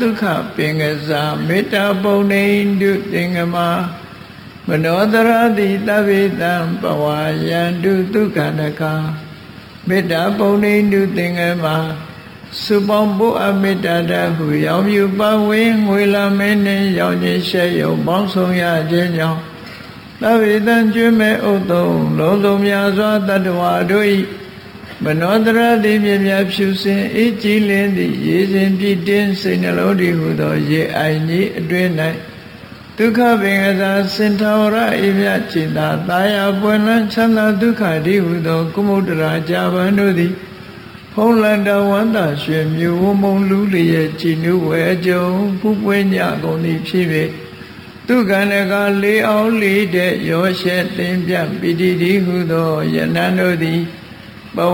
ဒုက္ခပင်ကစားမေတ္တာပုံနေတုသင်္ကမမနောတရတိတဗ္ဗေတံပဝါယန္တုဒုက္ခနကမေတ္တာပုံနေတုသင်္ကမစုပေါင်းဖို့အမေတ္တာတဟုရောင်ယူပဝင်းငွေလာမင်းနှင့်ရောင်ခြင်းရှဲယုံပေါင်းဆောင်ရခြင်းကြောင့်သဗ္ဗေတံကျွမ်းမဲ့ဥတုံလုံးစုံများစွာတတ္တဝါတို့၏မနောတရတိမြမြဖြူစင်အေးကြည်လင်းသည့်ရေစဉ်ပြည့်တင်းစိတ်နှလုံးတည်ဟုသောရေအိုင်ကြီးအတွင်း၌ဒုက္ခပင်ကစားစင်ထာဝရအေးမြจิตသာတာယာပွင့်လန်းချမ်းသာဒုက္ခတည်ဟုသောကုမုဒ္ဒရာကြာပန်တို့သည်ဖုံးလန်တော်ဝန္တာရွှေမြို့ဝမုံလူလျက်ကြည်နုဝဲကြုံဖူးပွင့်ကြကုန်သည်ဖြစ်၍ဒုက္ခနကလေးအောင်လေးတဲ့ရောရှဲသင်ပြပိတိတိဟုသောယနန္တို့သည်